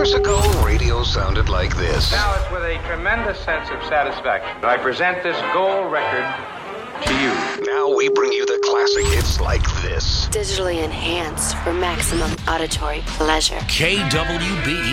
Years ago, radio sounded like this. Now it's with a tremendous sense of satisfaction I present this gold record to you. Now we bring you the classic hits like this. Digitally enhanced for maximum auditory pleasure. KWB